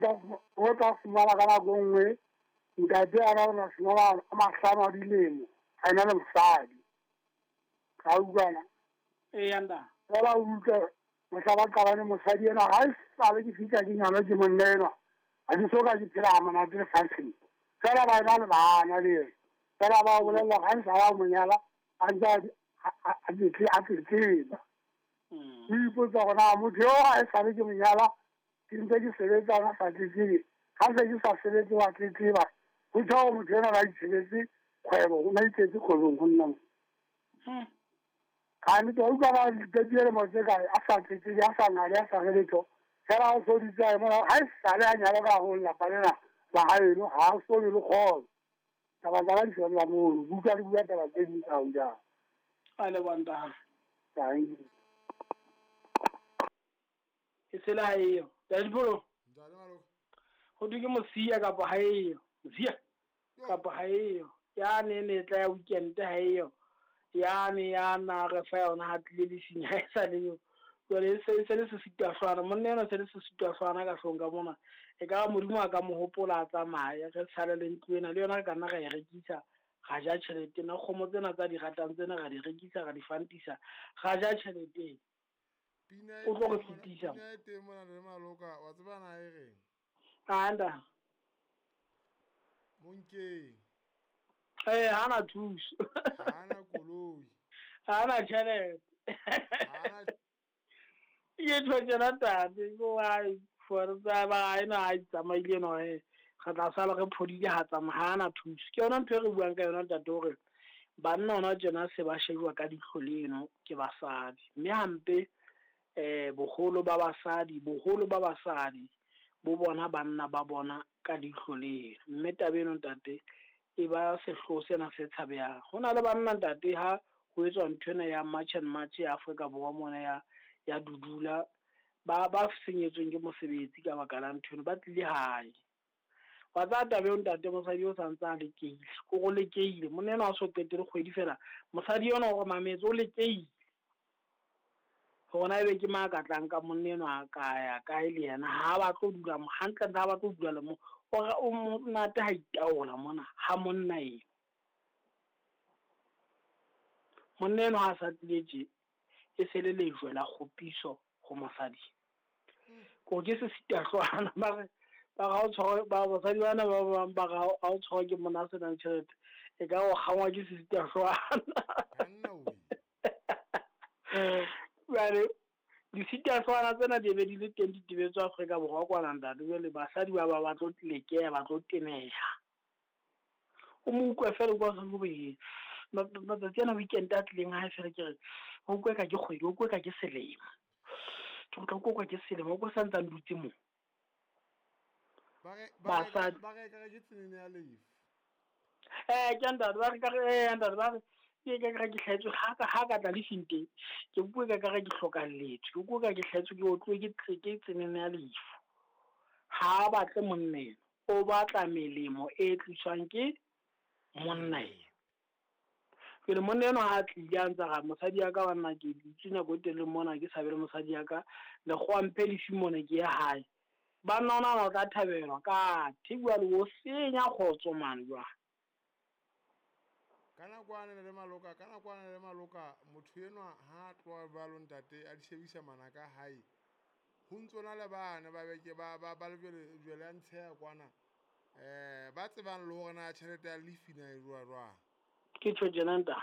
o tla fumana ka nako nngwe ntate ana o na fumana a mahlano a dilemo a ena le mosadi ka utlwana yanda fela o utlwe mohlala qabane mosadi ena ga e sale ke fihla ke nyalwa ke monna enwa ga ke soka ke phela ga monate lefatsheng fela ba ena le bana le ena fela ba bolelela ga ntse ba monyala a ntse a tletleba o ipotsa gona motho yo ga e sale ke monyala ke ntse ke sebetsana sa tletlebe ga ntse ke sa sebetse wa tletleba go tšhago motho ena ba itshebetse kgwebo o na itsetse kgwebong go nna ga ne to utlwa ba ditetiele motse kae a sa tletlebe a sa ngale a sa geletho fela o soditsae mona ga e sale a nyalo ka go lelapa lena la gaeno ga a sone le kgolo taba tsa ba di felela mono buka di bua taba tse dintsang jang a le bantang thank you e sela ha eyo Dadibolo go di ke mosia kapa ha eyo mosia kapa ha eyo ya ne tla ya weekend ha eyo ya ne ya na re fa yona ha tlile le sinya ha sa le yo le se le se sitwa swana monna se le se sitwa swana ka hlonga mona e ka modimo a ka mo hopola a tsamaya re sala le ntwena le yona ka nna ga e rekisa ga ja tšhelete na kgomo tsena tsa di ratang tsena ga di rekisa ga di fantisa ga ja tšhelete o tlo go fitisa pina e teng mona le Maloka wa tsebana e reng anda monkeng hana thuso hana koloi hana tšhelete hana ye tšhwetšena tate ko ai for tsa ba ena a tsamaile no ga tla sala ge phodile ha tsamaya hana thuso ke yona ntho e re buang ka yona tate gore banna ona tsena se ba shebiwa ka ditlholeno ke basadi mme hampe bogolo ba basadi bo bona banna ba bona ka ditlholeno mme tabeno tate e ba sehlo sena se tshabeyang go na le banna tate ha go etswa nthwena ya march and march ya Afrika Borwa mona ya dudula ba senyetsweng ke mosebetsi ka baka la nthwena ba tlile hae wa tsa tabeng tate mosadi o santsa le keile go go le keile monena a so qetele kgwedi fela mosadi yona go mametse o le keile gona ebe ke maaka tlang ka monneno a kaya ka ile yana ha ba tlo dula mo hantle nda ba tlo dula le mo o monate ha itaola mona ha monna eno monneno ha sa tletse e se le lejwe la kgopiso go mosadi go ke se sitahlwana ba ga o tshwara ba basadi bana ba bang ba ga o tshwara ke mona se nang tšhelete e ka go gangwa ke se sitahlwana bale di sitahlwana tsena di be di le teng di tibetswa Afrika Borwa kwana ntate le basadi ba tlo tlekea ba tlo teneha o mo utlwa fela kwa go be ba tsena weekend a tleng ha fela ke re o kwa ka ke kgwedi o kwa ka ke selemo ke tlo kwa ke selemo go santsa ndutse mo ba ge ka ke tsene ya leif ke anda ba ka anda ba ke ka ke tlhaetswe ha ka tla le finteng ke bua ka re ke hlokalletse ke bua ka ke tlhaetswe ke otlo ke tsenene ya lefu ha ba tle monneng o batla melemo e tliswang ke monneng ke le monneng ha tlile a ntsa ga mosadi ya ka wa nna ke tsenya go tele mona ke sabele mosadi ya ka le go ampe le simone ke ya hae ba nona o tla thabelwa ka thibwa le o senya khotso man jwa kana kwana le Maloka motho enwa ha tloa ba lo ntate a di shebisa mana ka hae ho ntsona le bana ba beke ba le jwele a ntshe kwana ba tsebang le hore na tšhelete ya lefina e rwa ke tšhojenanta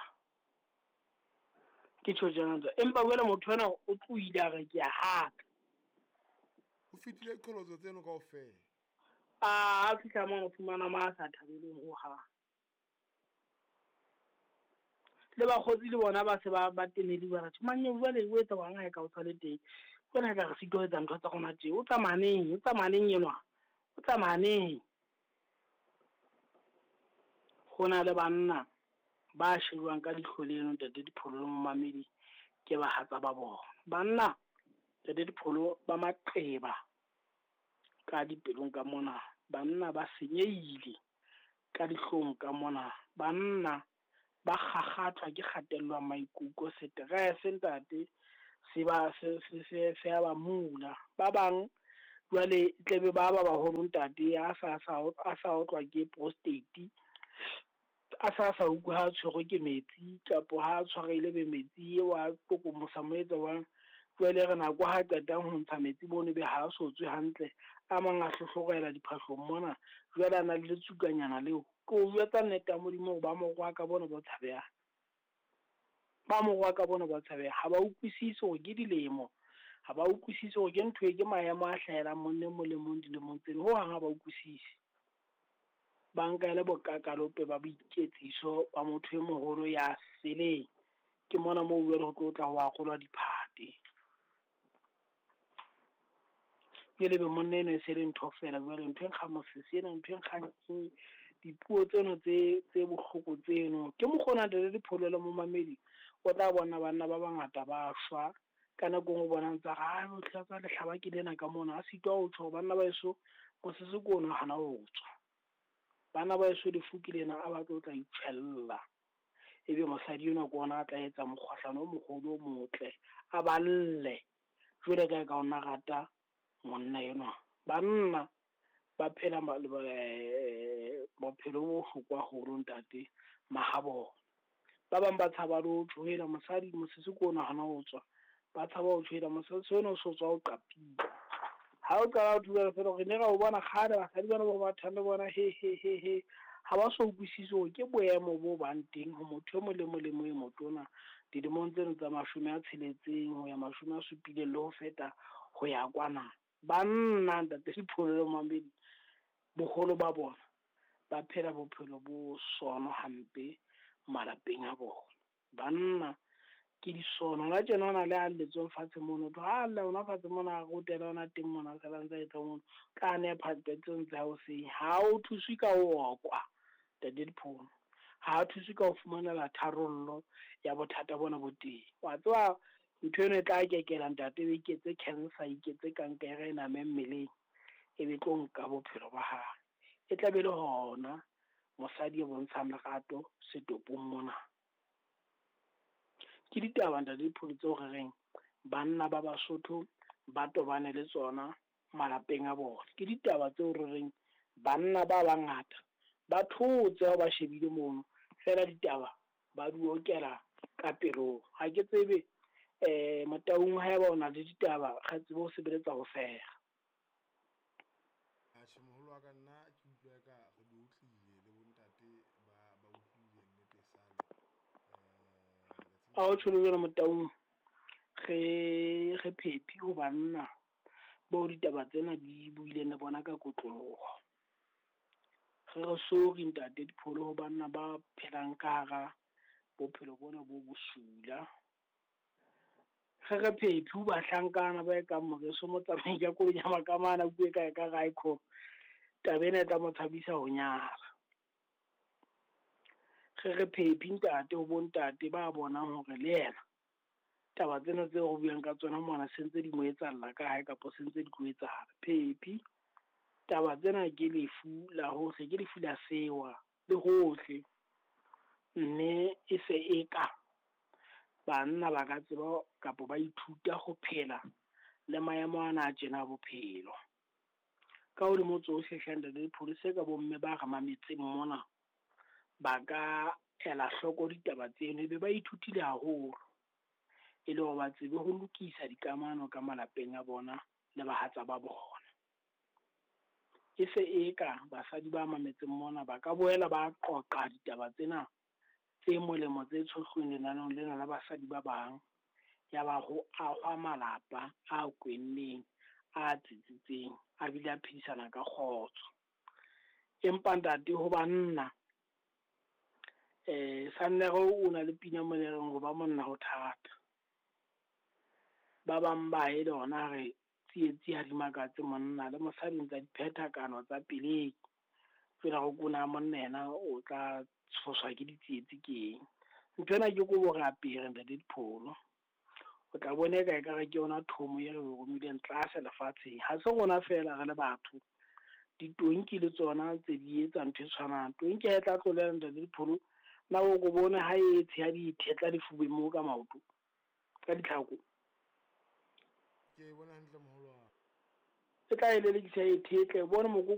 empa wela motho ena o tloile a re ke a haka o fitile diqholotso tseno kaofela a fihla mo o fumana ma sa thabeleng o ha le ba khotsi le bona ba se ba tenedi ba re manye jwale o etsa wang ha ka o tsale teng bona ka re sito etsa ntho tsa gona tse o tsamaneng yenwa o tsamaneng gona le banna ba shewang ka dihloleno tate dipholo mo mamedi ke ba hatsa ba bona banna tate dipholo ba maqeba ka dipelong ka mona banna ba senyeile ka dihlong ka mona banna ba gagatlwa ke kgatello maikutlo stress ntate se ba mula ba bang jwale tlebe ba baholo ntate a sa otlwa ke prostate a sa utlwe ha tshwerwe ke metsi kapo ha tshwarehile be metsi wa kokomosa moetsa wa jwale re nako ha qetang ho ntsha metsi bone be ha so tswe hantle a mang a hlohlogela diphahlong mona jwale a na le tsukanyana leo ko jwetsa nnete ya modimo ba morwa ka bona ba tshabeha ba morwa ka bona ba tshabeha ha ba utlwisise hore ke dilemo ha ba utlwisise hore ke ntho e ke maemo a hlahelang monne molemong dilemong tseno ho hang ha ba utlwisise ba nkele bokakalope ba boiketsiso ba motho e moholo ya seleng ke mona moo jwale ho tlo tla ho akgolwa diphate ke lebe monne eno e se le ntho fela jwale ntho e nkga mosese ena ntho e nkgang dipuo tseno tse bohloko tseno ke mokgona le dipholelo mo mamedi o tla bona banna ba bangata ba shwa ka nako go bona ntsa ga botlha tsa lehlaba ke lena ka mona a sitwa ho tsho banna ba eso go se se kono hana ho tswa bana ba eso difuki lena a ba tla itshella ebe mosadi yona ko ona a tla etsa mokgwahlano o mogolo o motle a balle jwale ka ona rata monna yona banna ba phela bophelo bo hlokwa holo ntate mahabo ba bang ba tshaba lo tlohela mosadi mosese ko ona hana ho tswa ba tshaba ho tlohela mosese sona so tswa o qapile ha o qala ho thuba fela re ne ga o bona khada basadi bana ba ba thanda bona he ha ba so utlwisise hore ke boemo bo bang teng ho motho mo le e motona dilemong tseno tsa 16 ho ya 17 le ho feta ho ya kwana banna ntate dipholelo mamedi boholo ba bona ba phela bophelo bo sono hampe malapeng a bona banna ke disono la tjena ona le a letsong fatshe mono to ha la ona fatshe mona go tela ona teng mona ka lantsa etsa mono ka ne phatsetsong tsa ho se ha o thuswe ka o okwa the diphono ha thuswe ka o fumana la tharollo ya bothata bona boteng wa tswa ntho eno e tla kekela ntate be iketse cancer iketse kankere ena mmeleng e be tlo nka bophelo ba hae e tla be le hona mosadi e bontshang lerato setopong mona ke ditaba ntate dipholo tseo re reng banna ba Basotho ba tobane le tsona malapeng a bona ke ditaba tseo re reng banna ba bangata ba thotse ha ba shebile mono fela ditaba ba di okela ka pelo ha ke tsebe Motaung ha eba ona le ditaba ga tsebe o sebeletsa go fega a moholo wa ka nna ke utlwa ka go di utlwile le bontate ba utlwile nnete sale a o tsholo Motaung ge phephi go banna bo ditaba tsena di buile ne bona ka kotlologo ge re so re ntate dipholo go banna ba phelang ka ga bophelo bona bo bosula ge phephi ba hlankana ba ka moreso mo tsameng ya ko ya makamana bue ka ga iko tabene tla mo tshabisa ho nyala ge phephi ntate ho bontate ba bonang hore le yena taba tsena tse go buang ka tsona mona sentse di mo etsalla ka hae kapo sentse di go etsala phephi taba tsena ke lefu la hohle ke lefu la sewa le hohle mme e se e ka banna ba ka tseba kapo ba ithuta go phela le maemo ana a tjena bophelo ka o le motso o hlehlanda le polisi ka bomme ba ga mametseng mona ba ka ela hloko ditaba tseno be ba ithutile haholo e le go ba tsebe go lokisa dikamano ka malapeng a bona le bahatsa ba bona e se e ka basadi ba mametseng mona ba ka boela ba qoqa ditaba tsena tse molemo tse tshohlweng lenanong lena la basadi ba bang ya ba go agwa malapa a kwenneng a tsitsitseng a bile a phedisana ka kgotso empa ntate ho banna Sannego o na le pina molereng go ba monna go thata ba bang ba e lona re tsietsi ha di makatse monna le mosadi ntsa diphethakano tsa peleng fela go kuna monna o tla tshoswa ke ditsietsi keng ntwana ke go bo ga apere nda dipholo o tla bone ka re ke yona thomo ye re go mmileng tlase lefatsheng ha se gona fela re le batho ditonki le tsona tse di etsa ntho e tshwanang tonki ha e tla tlolela nda dipholo na go go bone ha e tshia di thetla di fubeng mo ka maoto ka ditlhako ke bona hantle moholo wa e tla elelekisa e thetle bone